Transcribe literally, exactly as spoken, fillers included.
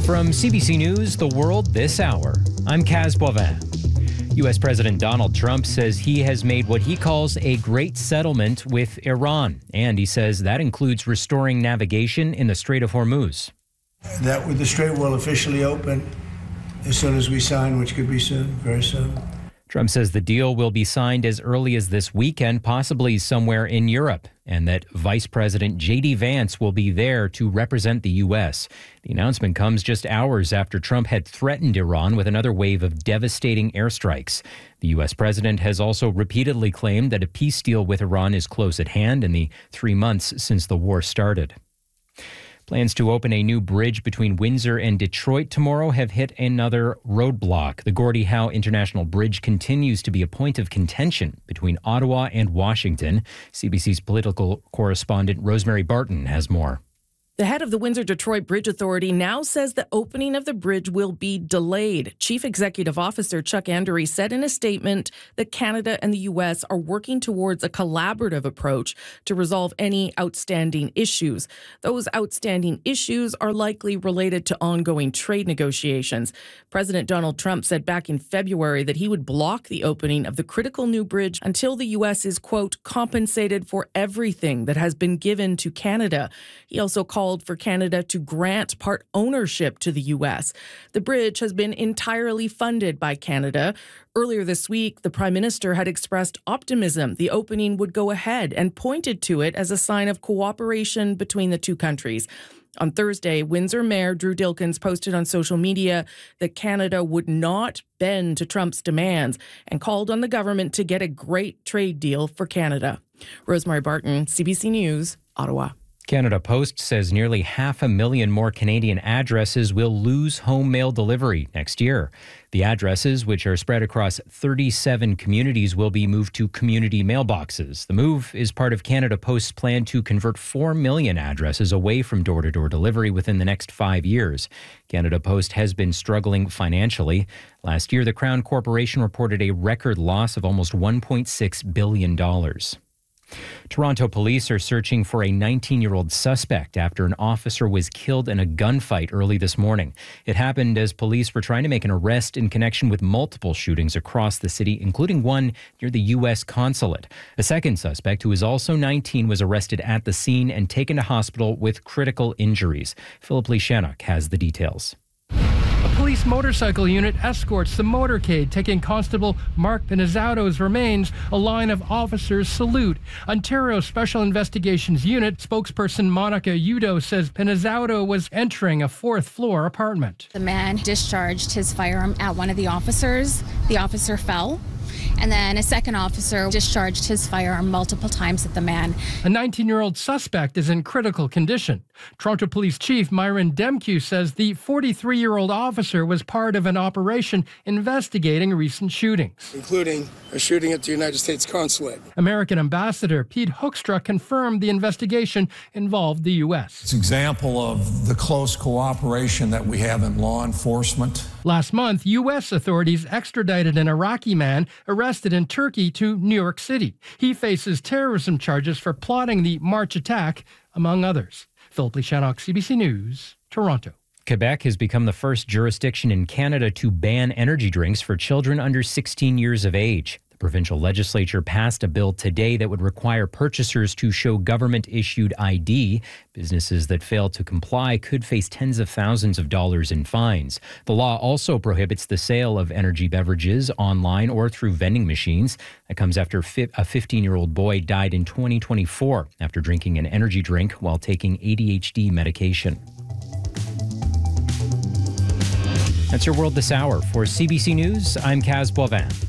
From C B C News, The World This Hour, I'm Kaz Boivin. U S. President Donald Trump says he has made what he calls a great settlement with Iran, and he says that includes restoring navigation in the Strait of Hormuz. That the strait will officially open as soon as we sign, which could be soon, very soon. Trump says the deal will be signed as early as this weekend, possibly somewhere in Europe, and that Vice President J D. Vance will be there to represent the U S. The announcement comes just hours after Trump had threatened Iran with another wave of devastating airstrikes. The U S president has also repeatedly claimed that a peace deal with Iran is close at hand in the three months since the war started. Plans to open a new bridge between Windsor and Detroit tomorrow have hit another roadblock. The Gordie Howe International Bridge continues to be a point of contention between Ottawa and Washington. C B C's political correspondent Rosemary Barton has more. The head of the Windsor-Detroit Bridge Authority now says the opening of the bridge will be delayed. Chief Executive Officer Chuck Andery said in a statement that Canada and the U S are working towards a collaborative approach to resolve any outstanding issues. Those outstanding issues are likely related to ongoing trade negotiations. President Donald Trump said back in February that he would block the opening of the critical new bridge until the U S is, quote, compensated for everything that has been given to Canada. He also called for Canada to grant part ownership to the U S. The bridge has been entirely funded by Canada. Earlier this week, the Prime Minister had expressed optimism the opening would go ahead and pointed to it as a sign of cooperation between the two countries. On Thursday, Windsor Mayor Drew Dilkens posted on social media that Canada would not bend to Trump's demands and called on the government to get a great trade deal for Canada. Rosemary Barton, C B C News, Ottawa. Canada Post says nearly half a million more Canadian addresses will lose home mail delivery next year. The addresses, which are spread across thirty-seven communities, will be moved to community mailboxes. The move is part of Canada Post's plan to convert four million addresses away from door-to-door delivery within the next five years. Canada Post has been struggling financially. Last year, the Crown Corporation reported a record loss of almost one point six billion dollars. Toronto police are searching for a nineteen-year-old suspect after an officer was killed in a gunfight early this morning. It happened as police were trying to make an arrest in connection with multiple shootings across the city, including one near the U S consulate. A second suspect, who is also nineteen, was arrested at the scene and taken to hospital with critical injuries. Philip Lee Shannock has the details. A police motorcycle unit escorts the motorcade, taking Constable Mark Pinizzato's remains. A line of officers salute. Ontario Special Investigations Unit spokesperson Monica Udo says Pinizzato was entering a fourth-floor apartment. The man discharged his firearm at one of the officers. The officer fell. And then a second officer discharged his firearm multiple times at the man. A nineteen-year-old suspect is in critical condition. Toronto Police Chief Myron Demke says the forty-three-year-old officer was part of an operation investigating recent shootings, including a shooting at the United States consulate. American Ambassador Pete Hoekstra confirmed the investigation involved the U S. It's an example of the close cooperation that we have in law enforcement. Last month, U S authorities extradited an Iraqi man arrested in Turkey to New York City. He faces terrorism charges for plotting the March attack, among others. Philip Lee Shannock, C B C News, Toronto. Quebec has become the first jurisdiction in Canada to ban energy drinks for children under sixteen years of age. The provincial legislature passed a bill today that would require purchasers to show government-issued I D. Businesses that fail to comply could face tens of thousands of dollars in fines. The law also prohibits the sale of energy beverages online or through vending machines. That comes after a fifteen-year-old boy died in twenty twenty-four after drinking an energy drink while taking A D H D medication. That's your World This Hour. For C B C News, I'm Kaz Boivin.